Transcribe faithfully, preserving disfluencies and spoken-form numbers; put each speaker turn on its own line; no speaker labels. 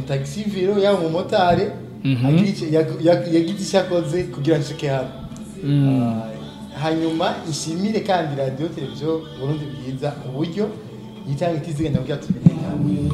taxi vero ya mu motari yagize icyo akoze kugira nshike hano. Hanyuma ishimire kandi radio televiziyo Burundi bwiza uburyo yitanga itiziganya kugira tumenyekane.